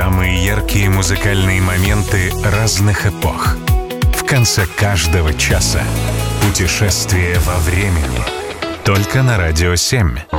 Самые яркие музыкальные моменты разных эпох. В конце каждого часа путешествие во времени. Только на Радио 7.